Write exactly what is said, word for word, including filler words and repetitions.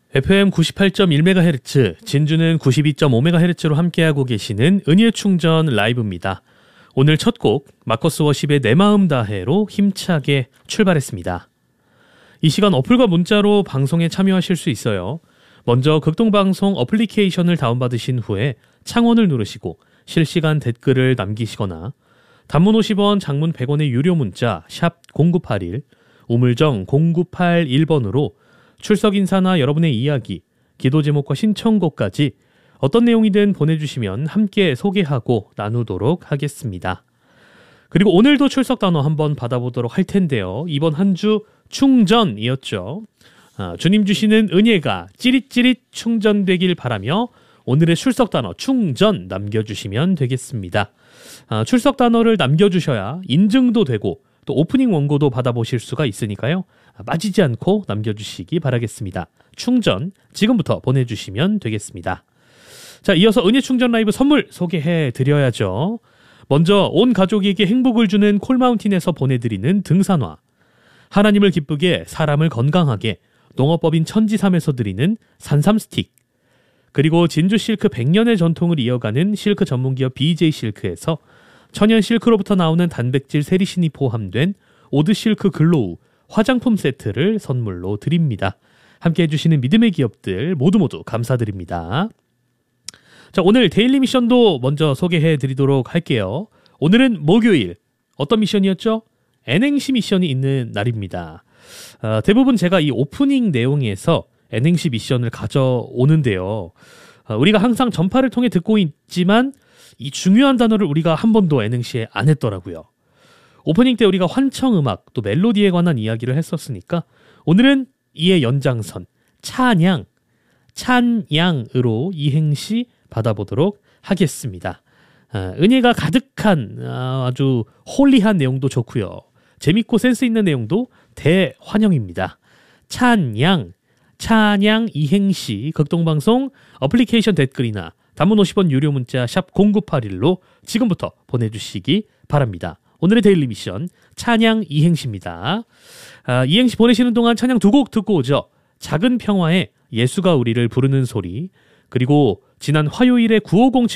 에프엠 구십팔 점 일 메가헤르츠, 진주는 구십이 점 오 메가헤르츠로 함께하고 계시는 은희의 충전 라이브입니다. 오늘 첫 곡 마커스 워십의 내 마음 다해로 힘차게 출발했습니다. 이 시간 어플과 문자로 방송에 참여하실 수 있어요. 먼저 극동방송 어플리케이션을 다운받으신 후에 창원을 누르시고 실시간 댓글을 남기시거나 단문 오십 원, 장문 백 원의 유료 문자 샵 공구팔일, 우물정 공구팔일 번으로 출석 인사나 여러분의 이야기, 기도 제목과 신청곡까지 어떤 내용이든 보내주시면 함께 소개하고 나누도록 하겠습니다. 그리고 오늘도 출석 단어 한번 받아보도록 할 텐데요. 이번 한 주 충전이었죠. 아, 주님 주시는 은혜가 찌릿찌릿 충전되길 바라며 오늘의 출석 단어 충전 남겨주시면 되겠습니다. 아, 출석 단어를 남겨주셔야 인증도 되고 또 오프닝 원고도 받아보실 수가 있으니까요. 빠지지 않고 남겨주시기 바라겠습니다. 충전 지금부터 보내주시면 되겠습니다. 자, 이어서 은혜 충전 라이브 선물 소개해 드려야죠. 먼저 온 가족에게 행복을 주는 콜마운틴에서 보내드리는 등산화, 하나님을 기쁘게 사람을 건강하게 농어법인 천지삼에서 드리는 산삼 스틱, 그리고 진주 실크 백 년의 전통을 이어가는 실크 전문기업 비제이 실크에서 천연 실크로부터 나오는 단백질 세리신이 포함된 오드 실크 글로우 화장품 세트를 선물로 드립니다. 함께 해주시는 믿음의 기업들 모두 모두 감사드립니다. 자, 오늘 데일리 미션도 먼저 소개해 드리도록 할게요. 오늘은 목요일. 어떤 미션이었죠? N행시 미션이 있는 날입니다. 어, 대부분 제가 이 오프닝 내용에서 N행시 미션을 가져오는데요. 어, 우리가 항상 전파를 통해 듣고 있지만 이 중요한 단어를 우리가 한 번도 N행시에 안 했더라고요. 오프닝 때 우리가 환청음악 또 멜로디에 관한 이야기를 했었으니까 오늘은 이의 연장선 찬양, 찬양으로 이행시 받아보도록 하겠습니다. 아, 은혜가 가득한 아, 아주 홀리한 내용도 좋고요. 재밌고 센스 있는 내용도 대환영입니다. 찬양, 찬양 이행시 극동방송 어플리케이션 댓글이나 단문 오십 원 유료 문자 샵 공구팔일로 지금부터 보내주시기 바랍니다. 오늘의 데일리 미션 찬양 이행시입니다. 아, 이행시 보내시는 동안 찬양 두 곡 듣고 오죠. 작은 평화의 예수가 우리를 부르는 소리, 그리고 지난 화요일에 구오공칠